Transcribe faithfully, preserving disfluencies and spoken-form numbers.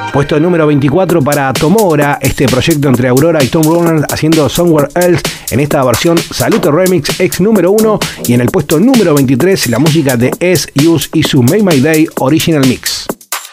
Puesto número veinticuatro para Tomora, este proyecto entre Aurora y Tom Rowland haciendo Somewhere Else en esta versión Salute Remix ex número uno. Y en el puesto número veintitrés la música de S. Use y su Make My Day Original Mix.